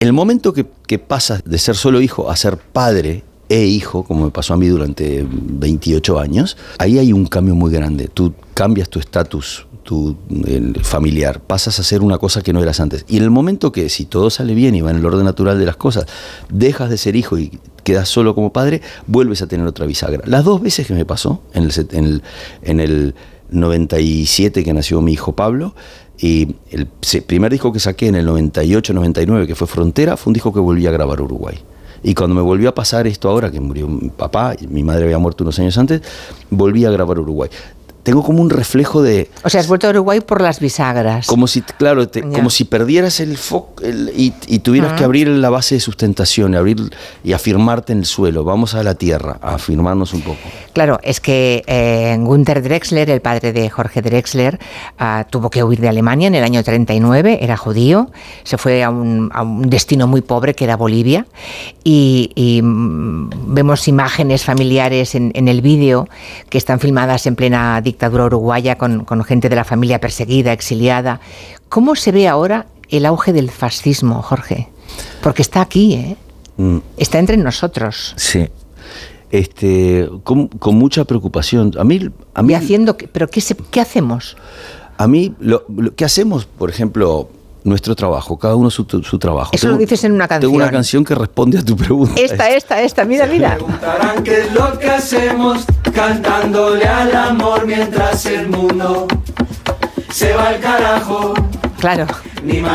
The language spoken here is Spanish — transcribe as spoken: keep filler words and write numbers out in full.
El momento que, que pasas de ser solo hijo a ser padre e hijo, como me pasó a mí durante veintiocho años, ahí hay un cambio muy grande. Tú cambias tu estatus tu el familiar, pasas a ser una cosa que no eras antes. Y en el momento que, si todo sale bien y va en el orden natural de las cosas, dejas de ser hijo y quedas solo como padre, vuelves a tener otra bisagra. Las dos veces que me pasó, en el, en el, en el noventa y siete que nació mi hijo Pablo, y el primer disco que saqué en el noventa y ocho noventa y nueve, que fue Frontera, fue un disco que volví a grabar Uruguay. Y cuando me volvió a pasar esto ahora, que murió mi papá, y mi madre había muerto unos años antes, volví a grabar Uruguay. Tengo como un reflejo de... O sea, has vuelto a Uruguay por las bisagras. Como si, claro, te, como si perdieras el foco y, y tuvieras uh-huh. que abrir la base de sustentación, abrir y afirmarte en el suelo. Vamos a la tierra, a afirmarnos un poco. Claro, es que eh, Günter Drexler, el padre de Jorge Drexler, uh, tuvo que huir de Alemania en el año treinta y nueve, era judío, se fue a un, a un destino muy pobre que era Bolivia, y, y mm, vemos imágenes familiares en, en el vídeo que están filmadas en plena dictadura uruguaya con, con gente de la familia perseguida, exiliada. ¿Cómo se ve ahora el auge del fascismo, Jorge? Porque está aquí, ¿eh? Mm. Está entre nosotros. Sí. Este, con, con mucha preocupación. A mí, a mí ¿Y haciendo qué? ¿Pero qué, se, qué hacemos? A mí, lo, lo que hacemos, por ejemplo, nuestro trabajo, cada uno su, su trabajo. Eso tengo, lo dices en una canción. Tengo una canción que responde a tu pregunta. Esta, esta, esta, mira, Se mira. preguntarán qué es lo que hacemos, cantándole al amor mientras el mundo se va al carajo. Claro. Ni